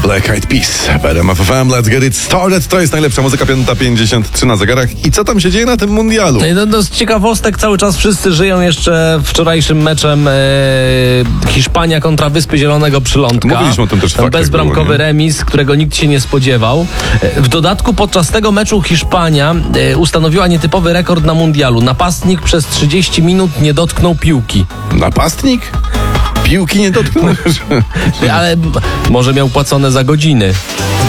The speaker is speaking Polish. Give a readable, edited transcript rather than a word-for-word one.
Black Eyed Peas, RMF FM, let's get it started. To jest najlepsza muzyka, 5:53 na zegarach. I co tam się dzieje na tym mundialu? No, z ciekawostek cały czas wszyscy żyją jeszcze wczorajszym meczem Hiszpania kontra Wyspy Zielonego Przylądka. Mówiliśmy o tym też w faktach. Bezbramkowy remis, którego nikt się nie spodziewał. W dodatku podczas tego meczu Hiszpania ustanowiła nietypowy rekord na mundialu. Napastnik przez 30 minut nie dotknął piłki. Napastnik? Piłki nie dotknął? Ale może miał płacone za godziny.